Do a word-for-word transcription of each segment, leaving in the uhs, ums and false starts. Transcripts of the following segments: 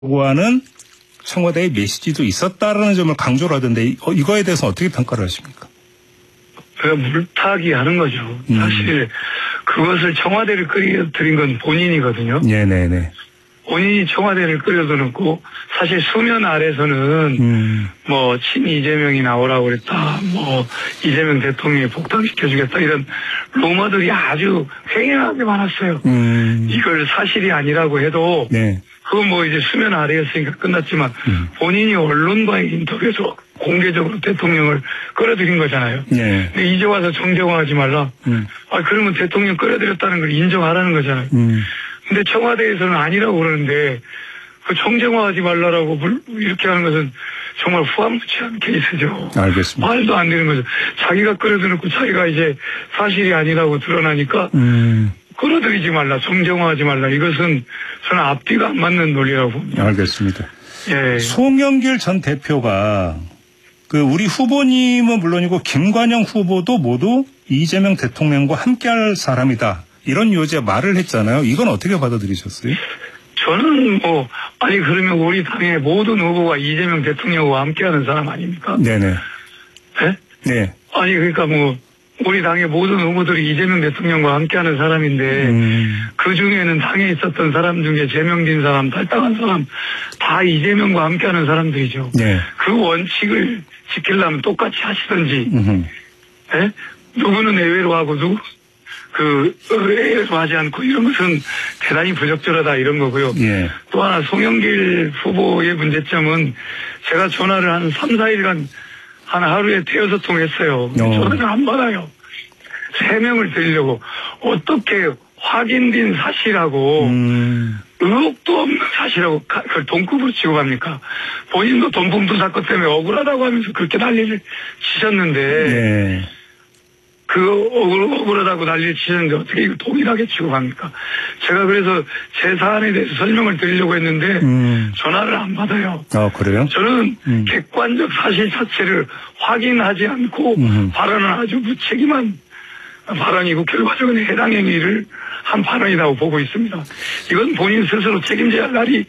요구하는 청와대의 메시지도 있었다라는 점을 강조를 하던데 어, 이거에 대해서 어떻게 평가를 하십니까? 물타기 하는 거죠. 음. 사실 그것을 청와대를 끌어들인 건 본인이거든요. 네네네. 본인이 청와대를 끌어들였고 사실 수면 아래서는 음. 뭐 친 이재명이 나오라고 그랬다. 뭐 이재명 대통령이 복당시켜주겠다. 이런 루머들이 아주 횡행하게 많았어요. 음. 이걸 사실이 아니라고 해도 네. 그건 뭐 이제 수면 아래였으니까 끝났지만 음. 본인이 언론과의 인터뷰에서 공개적으로 대통령을 끌어들인 거잖아요. 네. 근데 이제 와서 정쟁화하지 말라. 음. 아 그러면 대통령 끌어들였다는 걸 인정하라는 거잖아요. 음. 근데 청와대에서는 아니라고 그러는데 그 정쟁화하지 말라라고 이렇게 하는 것은 정말 후한무치한 케이스죠. 알겠습니다. 말도 안 되는 거죠. 자기가 끌어들였고 자기가 이제 사실이 아니라고 드러나니까 음. 끌어들이지 말라, 정쟁화하지 말라. 이것은 저는 앞뒤가 안 맞는 논리라고 봅니다. 알겠습니다. 예. 송영길 전 대표가 그 우리 후보님은 물론이고 김관영 후보도 모두 이재명 대통령과 함께할 사람이다. 이런 요지의 말을 했잖아요. 이건 어떻게 받아들이셨어요? 저는 뭐 아니 그러면 우리 당의 모든 후보가 이재명 대통령과 함께하는 사람 아닙니까? 네네. 네? 네. 아니 그러니까 뭐 우리 당의 모든 후보들이 이재명 대통령과 함께하는 사람인데 음. 그 중에는 당에 있었던 사람 중에 제명된 사람, 탈당한 사람 다 이재명과 함께하는 사람들이죠. 네. 그 원칙을 지키려면 똑같이 하시든지. 네? 누구는 예외로 하고 누구 그 예외로 하지 않고 이런 것은 대단히 부적절하다 이런 거고요. 예. 또 하나 송영길 후보의 문제점은 제가 전화를 한 삼, 사 일간 한 하루에 대여섯 통 했어요. 어. 전화를 안 받아요. 세 명을 드리려고 어떻게 확인된 사실하고 음. 의혹도 없는 사실하고 그걸 돈급으로 취급합니까? 본인도 돈봉투 사건 때문에 억울하다고 하면서 그렇게 난리를 치셨는데 예. 그 억울, 억울하다고 난리를 치셨는데 어떻게 이거 동일하게 취급합니까? 제가 그래서 제 사안에 대해서 설명을 드리려고 했는데 음. 전화를 안 받아요. 아 그래요? 저는 음. 객관적 사실 자체를 확인하지 않고 음. 발언은 아주 무책임한 발언이고 결과적으로 해당 행위를 한 발언이라고 보고 있습니다. 이건 본인 스스로 책임져야 할 날이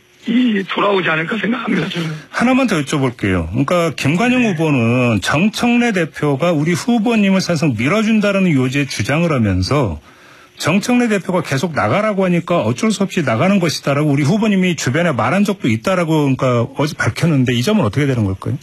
이 돌아오지 않을까 생각합니다. 저는. 하나만 더 여쭤볼게요. 그러니까 김관영 네. 후보는 정청래 대표가 우리 후보님을 사실상 밀어준다라는 요지의 주장을 하면서 정청래 대표가 계속 나가라고 하니까 어쩔 수 없이 나가는 것이다라고 우리 후보님이 주변에 말한 적도 있다라고 그러니까 어제 밝혔는데 이 점은 어떻게 되는 걸까요?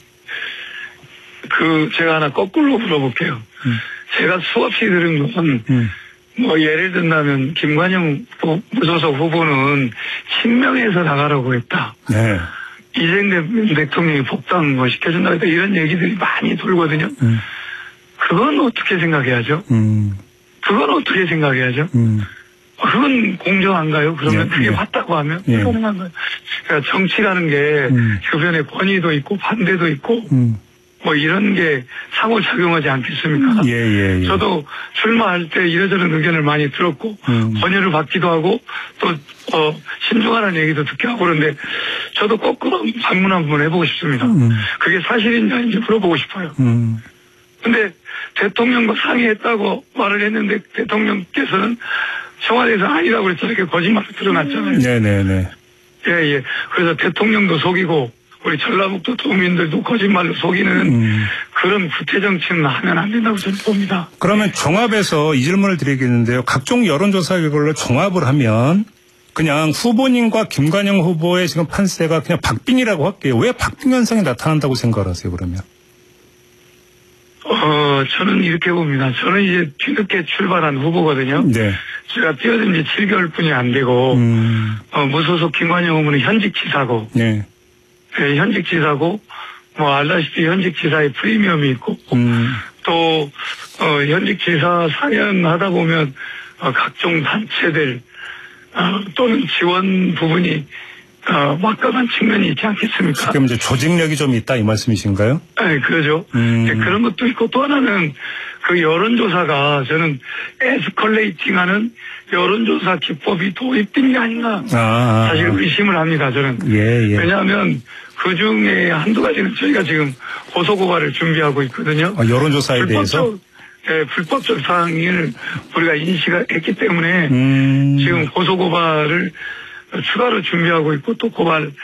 그 제가 하나 거꾸로 물어볼게요. 음. 제가 수없이 들은 건 음. 뭐 예를 든다면 김관영 무소속 후보는 친명에서 나가라고 했다. 네. 이재명 대통령이 복당 뭐 시켜준다 했다 이런 얘기들이 많이 돌거든요. 음. 그건 어떻게 생각해야죠? 음. 그건 어떻게 생각해야죠? 음. 그건 공정한가요? 그러면 네, 그게 네. 맞다고 하면 네. 가능한가요? 그러니까 정치라는 게 음. 주변에 권위도 있고 반대도 있고 음. 뭐 이런 게 상호작용하지 않겠습니까? 예, 예, 예. 저도 출마할 때 이러저런 의견을 많이 들었고 음. 권유를 받기도 하고 또 어, 신중하라는 얘기도 듣게 하고 그런데 저도 거꾸로 반문 한번 해보고 싶습니다. 음. 그게 사실인지 아닌지 물어보고 싶어요. 음. 근데 대통령과 상의했다고 말을 했는데 대통령께서는 청와대에서 아니라고 그랬잖아요. 그게 거짓말로 드러났잖아요. 네네네. 예, 예. 그래서 대통령도 속이고 우리 전라북도 도민들도 거짓말로 속이는 음. 그런 구태 정치는 하면 안 된다고 저는 봅니다. 그러면 종합해서 이 질문을 드리겠는데요. 각종 여론조사 결과를 종합을 하면 그냥 후보님과 김관영 후보의 지금 판세가 그냥 박빙이라고 할게요. 왜 박빙 현상이 나타난다고 생각하세요, 그러면? 어, 저는 이렇게 봅니다. 저는 이제 뒤늦게 출발한 후보거든요. 네. 제가 뛰어든 지 칠 개월뿐이 안 되고, 음. 어, 무소속 김관영 후보는 현직 지사고, 네. 네, 현직 지사고, 뭐, 알다시피 현직 지사의 프리미엄이 있고, 음. 또, 어, 현직 지사 사 년 하다 보면, 어, 각종 단체들, 어, 또는 지원 부분이, 어, 막강한 측면이 있지 않겠습니까? 지금 이제 조직력이 좀 있다 이 말씀이신가요? 네, 그러죠. 음. 네, 그런 것도 있고 또 하나는 그 여론조사가 저는 에스컬레이팅 하는 여론조사 기법이 도입된 게 아닌가. 아, 사실 의심을 합니다, 저는. 예, 예. 왜냐하면 그 중에 한두 가지는 저희가 지금 고소고발을 준비하고 있거든요. 아, 여론조사에 불법적, 대해서? 네, 불법적 사항을 우리가 인식했기 때문에 음. 지금 고소고발을 추가로 준비하고 있고 또 고발